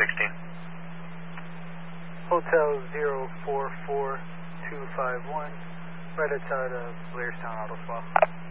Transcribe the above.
16. Hotel 044251, right outside of Blairstown Auto Spa.